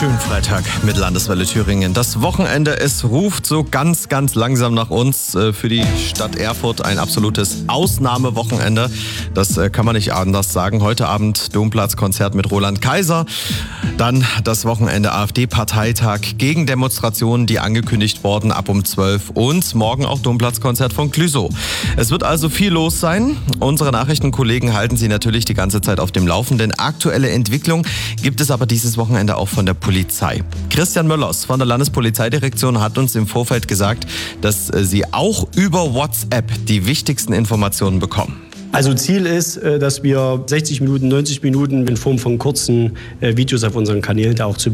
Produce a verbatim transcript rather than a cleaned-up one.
Schönen Freitag mit Landeswelle Thüringen. Das Wochenende, es ruft so ganz, ganz langsam nach uns. Für die Stadt Erfurt ein absolutes Ausnahmewochenende. Das kann man nicht anders sagen. Heute Abend Domplatzkonzert mit Roland Kaiser. Dann das Wochenende AfD-Parteitag gegen Demonstrationen, die angekündigt wurden ab um zwölf. Und morgen auch Domplatzkonzert von Clouseau. Es wird also viel los sein. Unsere Nachrichtenkollegen halten Sie natürlich die ganze Zeit auf dem Laufenden. Aktuelle Entwicklung gibt es aber dieses Wochenende auch von der Polizei. Christian Möllers von der Landespolizeidirektion hat uns im Vorfeld gesagt, dass Sie auch über WhatsApp die wichtigsten Informationen bekommen. Also Ziel ist, dass wir sechzig Minuten, neunzig Minuten in Form von kurzen Videos auf unseren Kanälen da auch zu